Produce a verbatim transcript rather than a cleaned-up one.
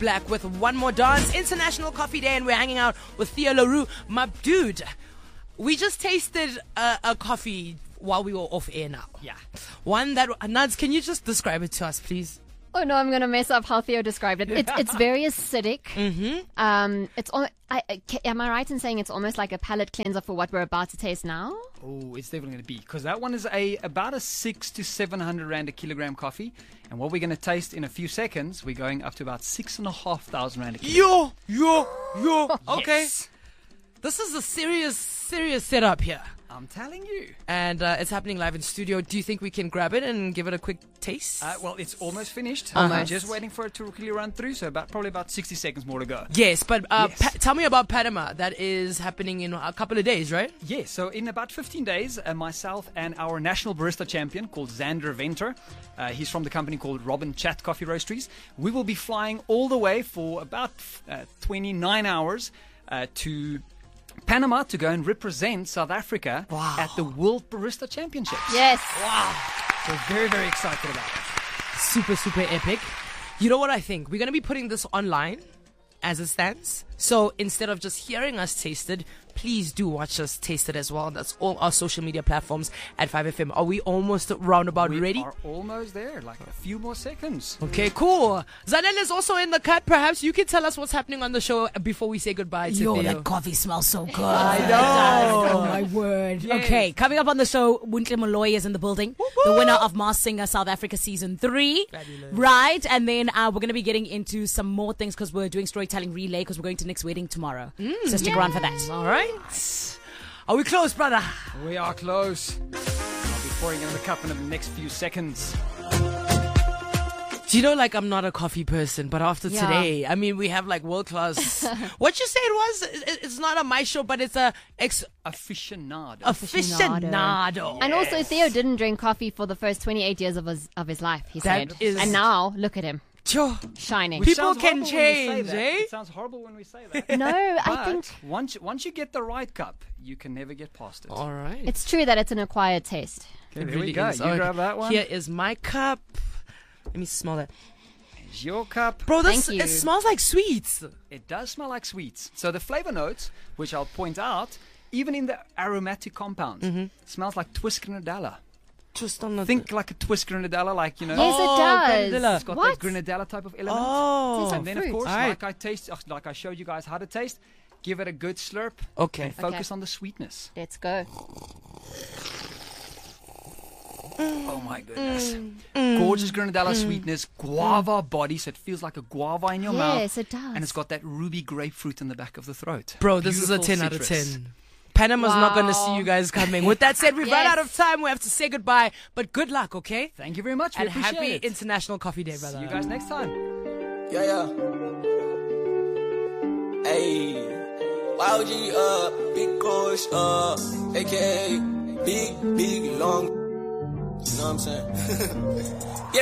Black with One More Dance, International Coffee Day, and we're hanging out with Theo LaRue. My dude, we just tasted a, a coffee while we were off air now. Yeah. One that, Nads, can you just describe it to us, please? Oh no, I'm going to mess up how Theo described it. It's it's very acidic. Mm-hmm. Um, it's al- I, I, am I right in saying it's almost like a palate cleanser for what we're about to taste now? Oh, it's definitely going to be, because that one is a about a six to seven hundred rand a kilogram coffee, and what we're going to taste in a few seconds, we're going up to about six and a half thousand rand a kilogram. Yo, yo, yo. Okay. Yes. This is a serious, serious setup here. I'm telling you. And uh, it's happening live in studio. Do you think we can grab it and give it a quick taste? Uh, well, it's almost finished. Almost. I'm just waiting for it to quickly run through, so about probably about sixty seconds more to go. Yes, but uh, Yes. Pa- tell me about Panama. That is happening in a couple of days, right? Yes, so in about fifteen days, uh, myself and our national barista champion called Xander Venter, uh, he's from the company called Robin Chat Coffee Roasteries, we will be flying all the way for about uh, twenty-nine hours uh, to Panama to go and represent South Africa Wow. at the World Barista Championships. Yes. So very, very excited about it. Super, super epic. You know what I think? We're going to be putting this online as it stands. So instead of just hearing us taste it, please do watch us taste it as well. That's all our social media platforms at five F M. Are we almost roundabout We ready? are almost there, like a few more seconds. Okay, cool. Zanel is also in the cut. Perhaps you can tell us what's happening on the show before we say goodbye to Yo, Theo. that coffee smells so good. I It know. does. Oh my word. Yes. Okay, coming up on the show, Wuntle Molloy is in the building. The winner of Masked Singer South Africa Season three. Fabulous. Right, and then uh, we're going to be getting into some more things because we're doing storytelling relay because we're going to Nick's wedding tomorrow. so stick around for that. All right. Are we close, brother? We are close. I'll be pouring in the cup in the next few seconds. Do you know, like, I'm not a coffee person, but after Yeah. today, I mean, we have, like, world-class... what you say it was? It- It's not a my show, but it's a ex- Aficionado. aficionado. And also, Theo didn't drink coffee for the first twenty-eight years of his of his life. He That said, is- and now look at him, Sure. shining. Which People sounds can horrible when we say change, that. eh? It sounds horrible when we say that. No, I But think once once you get the right cup, you can never get past it. All right. it's true that it's an acquired taste. Okay, It there really we go. is. You Okay, grab that one. Here is my cup. Let me smell that. Here's your cup. Bro, this Thank you. it smells like sweets. It does smell like sweets. So the flavor notes, which I'll point out, even in the aromatic compounds, Mm-hmm. smells like Twist Grenadella. Just on the... Think like a Twist Grenadella, like, you know. Yes, Oh, it does. Grenadilla. It's got What? that Grenadella type of element. Oh. Tastes And then, of fruit. course, All right. like I taste, uh, like I showed you guys how to taste, give it a good slurp Okay. and focus Okay. on the sweetness. Let's go. Oh my goodness. Gorgeous Grenadella sweetness, guava body, so it feels like a guava in your mouth. Yes, it does. And it's got that ruby grapefruit in the back of the throat. Bro, this is a Beautiful ten out of citrus. ten. Panama's not going to Wow. see you guys coming. With that said, we've run Yes. out of time. We have to say goodbye. But good luck, okay? Thank you very much. We And appreciate happy it. International Coffee Day, brother. See you guys next time. Yeah, yeah. Hey, Y O G, uh, big coach, uh, A K A big, big, long. You know what I'm saying? Yeah.